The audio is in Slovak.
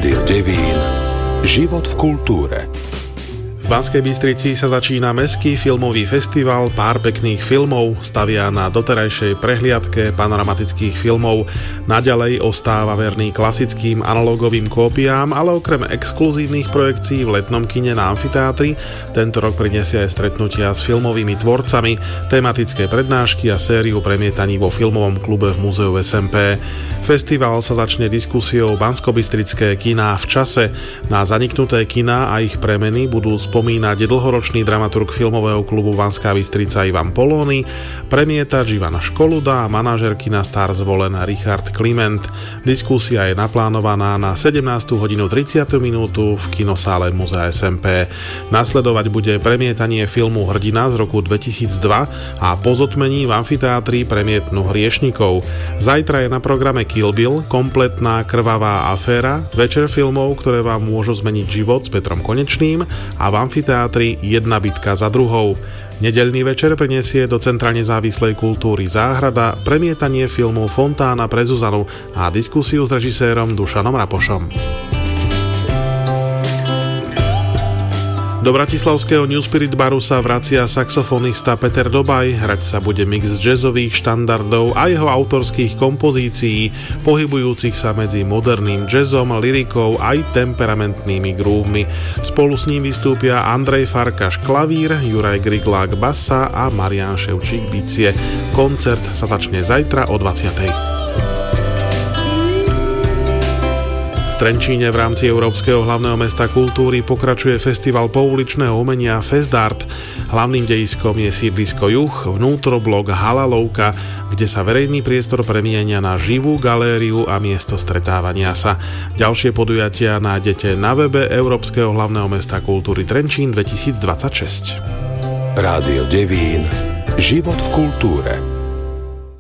Rádio Devín. Život v kultúre. V Banskej Bystrici sa začína mestský filmový festival Pár pekných filmov, stavia na doterajšej prehliadke panoramatických filmov. Naďalej ostáva verný klasickým analogovým kópiám, ale okrem exkluzívnych projekcií v letnom kine na amfiteátri tento rok prinesie aj stretnutia s filmovými tvorcami, tematické prednášky a sériu premietaní vo filmovom klube v múzeu SMP. Festival sa začne diskusiou Banskobystrické kiná v čase. Na zaniknuté kiná a ich premeny budú spomínať dlhoročný dramaturg filmového klubu Banská Bystrica Ivan Polóny, premietač Ivan Školuda a manažer kina Star zvolen Richard Kliment. Diskusia je naplánovaná na 17:30 v kinosále múzea SMP. Nasledovať bude premietanie filmu Hrdina z roku 2002 a po zotmení v amfiteátri premietnú Hriešnikov. Zajtra je na programe Kill Bill, kompletná krvavá aféra, večer filmov, ktoré vám môžu zmeniť život s Petrom Konečným a v amfiteátri jedna bitka za druhou. Nedeľný večer prinesie do centra nezávislej kultúry Záhrada premietanie filmu Fontána pre Zuzanu a diskusiu s režisérom Dušanom Rapošom. Do bratislavského New Spirit baru sa vracia saxofonista Peter Dobaj. Hrať sa bude mix jazzových štandardov a jeho autorských kompozícií, pohybujúcich sa medzi moderným jazzom, lyrikou aj temperamentnými groovmi. Spolu s ním vystúpia Andrej Farkaš klavír, Juraj Griglák basa a Marián Ševčík bicie. Koncert sa začne zajtra o 20:00. V Trenčíne v rámci Európskeho hlavného mesta kultúry pokračuje festival pouličného umenia Festart. Hlavným dejiskom je sídlisko Juh, vnútroblok Hala Lovka, kde sa verejný priestor premienia na živú galériu a miesto stretávania sa. Ďalšie podujatia nájdete na webe Európskeho hlavného mesta kultúry Trenčín 2026. Rádio Devín. Život v kultúre.